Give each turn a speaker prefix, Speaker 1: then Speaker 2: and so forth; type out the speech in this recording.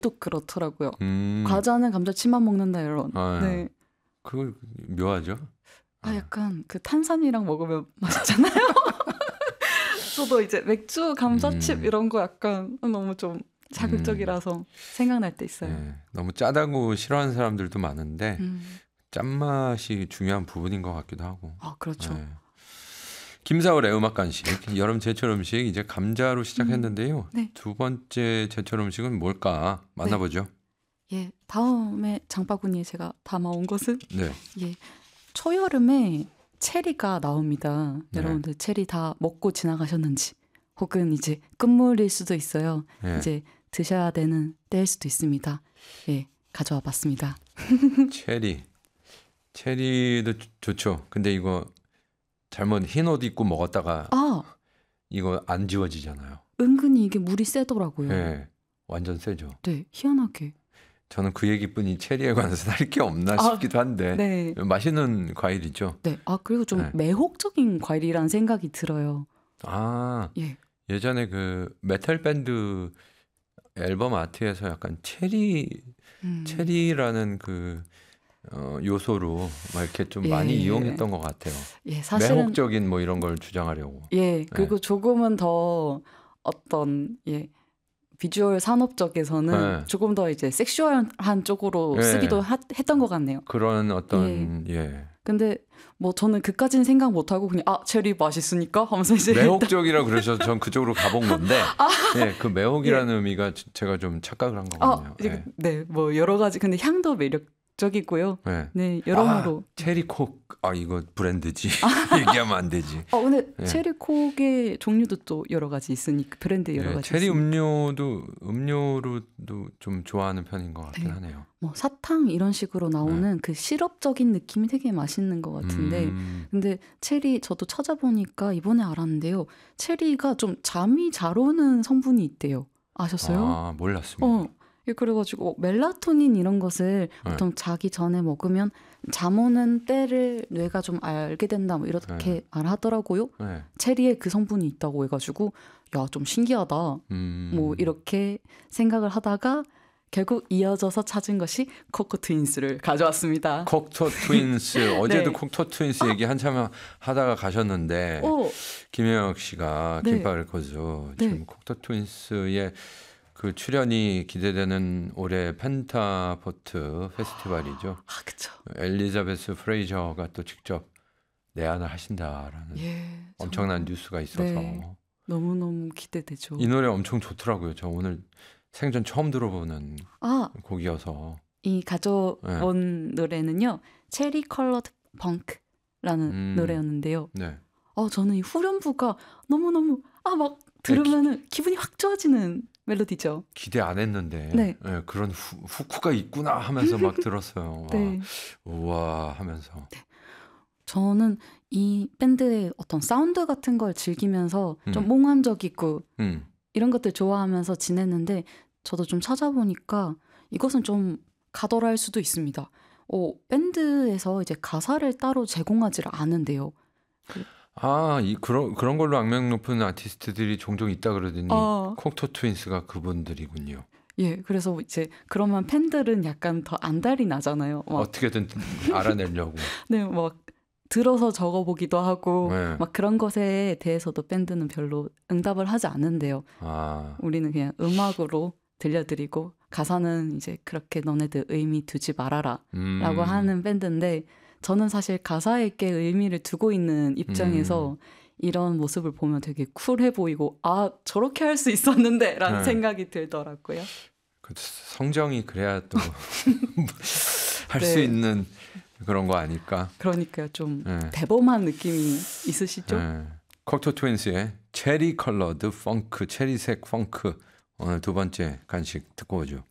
Speaker 1: 또 그렇더라고요. 과자는 감자칩만 먹는다 이런. 네.
Speaker 2: 그거 묘하죠.
Speaker 1: 약간 그 탄산이랑 먹으면 맛있잖아요. 저도 이제 맥주, 감자칩 이런 거 약간 너무 좀 자극적이라서 생각날 때 있어요.
Speaker 2: 네, 너무 짜다고 싫어하는 사람들도 많은데 짠맛이 중요한 부분인 것 같기도 하고.
Speaker 1: 그렇죠.
Speaker 2: 네. 김사월의 음악 간식, 여름 제철 음식 이제 감자로 시작했는데요.
Speaker 1: 네.
Speaker 2: 두 번째 제철 음식은 뭘까 만나보죠.
Speaker 1: 예, 다음에 장바구니에 제가 담아온 것은
Speaker 2: 네.
Speaker 1: 예, 초여름에 체리가 나옵니다.
Speaker 2: 네.
Speaker 1: 여러분들 체리 다 먹고 지나가셨는지 혹은 이제 끝물일 수도 있어요.
Speaker 2: 네.
Speaker 1: 이제 드셔야 되는 때일 수도 있습니다. 예, 가져와 봤습니다.
Speaker 2: 체리도 좋죠. 근데 이거 잘못 흰 옷 입고 먹었다가 이거 안 지워지잖아요.
Speaker 1: 은근히 이게 물이 세더라고요.
Speaker 2: 네, 완전 세죠.
Speaker 1: 네, 희한하게.
Speaker 2: 저는 그 얘기뿐이 체리에 관해서 할 게 없나 싶기도 한데
Speaker 1: 네.
Speaker 2: 맛있는 과일이죠.
Speaker 1: 네, 그리고 좀 매혹적인 과일이라는 생각이 들어요. 예.
Speaker 2: 예전에 그 메탈 밴드 앨범 아트에서 약간 체리라는 그 요소로 막 이렇게 좀 많이 이용했던 것 같아요.
Speaker 1: 예, 사실은
Speaker 2: 매혹적인 뭐 이런 걸 주장하려고.
Speaker 1: 예, 그리고 조금은 더 어떤 비주얼 산업 쪽에서는 조금 더 이제 섹슈얼한 쪽으로 쓰기도 했던 것 같네요.
Speaker 2: 그런 어떤
Speaker 1: 근데 뭐 저는 그까지는 생각 못 하고 그냥 체리 맛있으니까 하면서 이제
Speaker 2: 매혹적이라 그러셔서 전 그쪽으로 가본 건데 그 매혹이라는 의미가 제가 좀 착각을 한 거거든요.
Speaker 1: 네, 뭐 여러 가지 근데 향도 매력적이고요. 네, 여러모로
Speaker 2: 체리콕 이거 브랜드지 얘기하면 안 되지.
Speaker 1: 근데 체리콕의 종류도 또 여러 가지 있으니까 브랜드 여러 가지.
Speaker 2: 체리 음료로도 좀 좋아하는 편인 것 같긴 하네요.
Speaker 1: 뭐 사탕 이런 식으로 나오는 그 시럽적인 느낌이 되게 맛있는 것 같은데 근데 체리 저도 찾아보니까 이번에 알았는데요. 체리가 좀 잠이 잘 오는 성분이 있대요. 아셨어요?
Speaker 2: 몰랐습니다.
Speaker 1: 그래가지고 멜라토닌 이런 것을 보통 자기 전에 먹으면 잠 오는 때를 뇌가 좀 알게 된다 뭐 이렇게 말하더라고요. 체리에 그 성분이 있다고 해가지고 좀 신기하다 뭐 이렇게 생각을 하다가 결국 이어져서 찾은 것이 코코 트윈스를 가져왔습니다.
Speaker 2: 코코 트윈스 어제도 코코 트윈스 얘기 한참 하다가 가셨는데 김혜영 씨가 김밥 레코드 지금 코코 트윈스의 그 출연이 기대되는 올해 펜타포트 페스티벌이죠.
Speaker 1: 그렇죠.
Speaker 2: 엘리자베스 프레이저가 또 직접 내한을 하신다라는 엄청난 뉴스가 있어서
Speaker 1: 너무너무 기대되죠.
Speaker 2: 이 노래 엄청 좋더라고요. 저 오늘 생전 처음 들어보는 곡이어서
Speaker 1: 이 가져온 노래는요. 체리 컬러드 펑크라는 노래였는데요. 저는 이 후렴부가 너무너무 막 들으면은 기분이 확 좋아지는 멜로디죠.
Speaker 2: 기대 안 했는데 그런 후크가 있구나 하면서 막 들었어요. 우와 하면서.
Speaker 1: 저는 이 밴드의 어떤 사운드 같은 걸 즐기면서 좀 몽환적이고 이런 것들 좋아하면서 지냈는데 저도 좀 찾아보니까 이것은 좀 가더랄 수도 있습니다. 밴드에서 이제 가사를 따로 제공하지 않은데요.
Speaker 2: 그런 걸로 악명 높은 아티스트들이 종종 있다 그러더니 코코 트윈스가 그분들이군요.
Speaker 1: 그래서 이제 그러면 팬들은 약간 더 안달이 나잖아요.
Speaker 2: 어떻게든 알아내려고.
Speaker 1: 막 들어서 적어보기도 하고 막 그런 것에 대해서도 밴드는 별로 응답을 하지 않는데요. 우리는 그냥 음악으로 들려드리고 가사는 이제 그렇게 너네들 의미 두지 말아라 라고 하는 밴드인데 저는 사실 가사에 꽤 의미를 두고 있는 입장에서 이런 모습을 보면 되게 쿨해 보이고 저렇게 할 수 있었는데 라는 생각이 들더라고요.
Speaker 2: 성정이 그래야 또 할 수 있는 그런 거 아닐까.
Speaker 1: 그러니까요. 좀 대범한 느낌이 있으시죠?
Speaker 2: 코코 트윈스의 체리 컬러드 펑크, 체리색 펑크 오늘 두 번째 간식 듣고 오죠.